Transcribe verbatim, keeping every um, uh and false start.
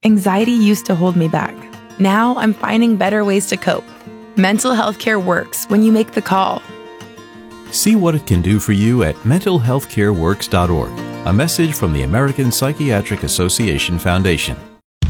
Anxiety used to hold me back. Now I'm finding better ways to cope. Mental health care works when you make the call. See what it can do for you at mental health care works dot org. A message from the American Psychiatric Association Foundation.